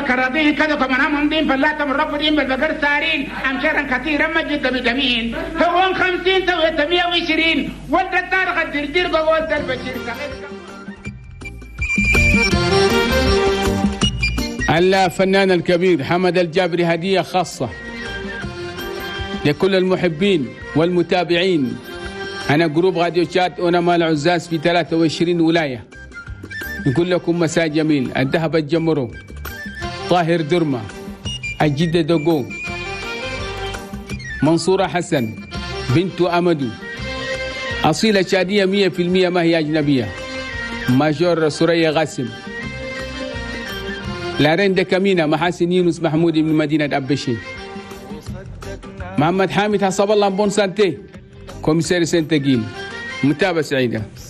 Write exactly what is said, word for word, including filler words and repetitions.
كراضين كذا كمان ممضين فلاتم الرفضين بالبقر سارين أمشارا كثيرا مجد بجميل هون خمسين سويت مية وعشرين ولد التاريخ الدردير بقوة البشير. الفنان الكبير حمد الجابري هدية خاصة لكل المحبين والمتابعين. أنا جروب راديو شات ونما العزاز في ثلاثة وعشرين ولاية. نقول لكم مساء جميل. الذهب الجمرو، طاهر درمة، الجدة دوغو، منصورة حسن، بنت أمدو، أصيلة شادية مية في المية ما هي أجنبية، ماجور سوريا غاسم، لارين دكامينا، محاسن يونس محمود من مدينة أبشي، محمد حامد حسب الله بون سانتي، كوميساري سنتقيل. متابعة سعيدة.